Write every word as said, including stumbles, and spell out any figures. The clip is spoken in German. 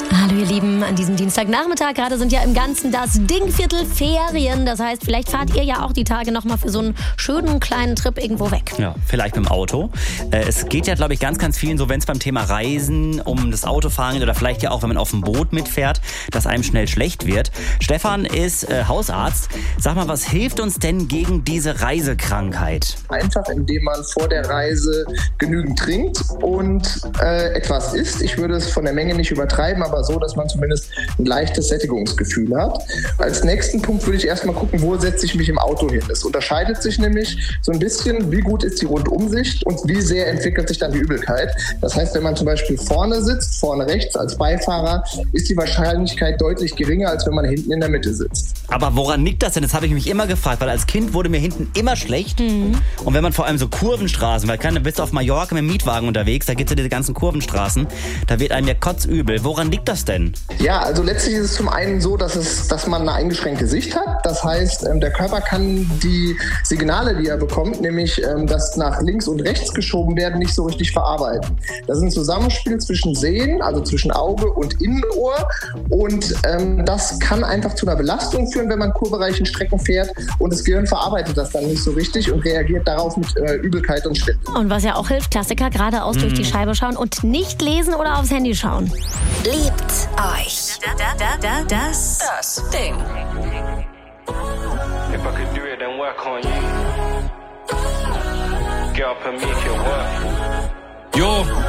Hallo ihr Lieben, an diesem Dienstagnachmittag gerade sind ja im Ganzen das Dingviertel Ferien. Das heißt, vielleicht fahrt ihr ja auch die Tage nochmal für so einen schönen kleinen Trip irgendwo weg. Ja, vielleicht mit dem Auto. Äh, es geht ja, glaube ich, ganz, ganz vielen so, wenn es beim Thema Reisen um das Autofahren geht oder vielleicht ja auch, wenn man auf dem Boot mitfährt, dass einem schnell schlecht wird. Stefan ist äh, Hausarzt. Sag mal, was hilft uns denn gegen diese Reisekrankheit? Einfach, indem man vor der Reise genügend trinkt und äh, etwas isst. Ich würde es von der Menge nicht übertreiben, aber so, dass man zumindest ein leichtes Sättigungsgefühl hat. Als nächsten Punkt würde ich erstmal gucken, wo setze ich mich im Auto hin. Es unterscheidet sich nämlich so ein bisschen, wie gut ist die Rundumsicht und wie sehr entwickelt sich dann die Übelkeit. Das heißt, wenn man zum Beispiel vorne sitzt, vorne rechts als Beifahrer, ist die Wahrscheinlichkeit deutlich geringer, als wenn man hinten in der Mitte sitzt. Aber woran liegt das denn? Das habe ich mich immer gefragt, weil als Kind wurde mir hinten immer schlecht. Mhm. Und wenn man vor allem so Kurvenstraßen, weil keine, bist du auf Mallorca mit dem Mietwagen unterwegs, da gibt es ja diese ganzen Kurvenstraßen, da wird einem ja kotzübel. Woran liegt das denn? Ja, also letztlich ist es zum einen so, dass, es, dass man eine eingeschränkte Sicht hat. Das heißt, der Körper kann die Signale, die er bekommt, nämlich das nach links und rechts geschoben werden, nicht so richtig verarbeiten. Das ist ein Zusammenspiel zwischen Sehen, also zwischen Auge und Innenohr. Und ähm, das kann einfach zu einer Belastung führen, wenn man kurbereichen Strecken fährt. Und das Gehirn verarbeitet das dann nicht so richtig und reagiert darauf mit äh, Übelkeit und Schwindel. Und was ja auch hilft, Klassiker, geradeaus mhm. durch die Scheibe schauen und nicht lesen oder aufs Handy schauen. Liebt euch. Da, da, da, da, das, das Ding. If I could do it, then work on you. Get up and make it work. Jo.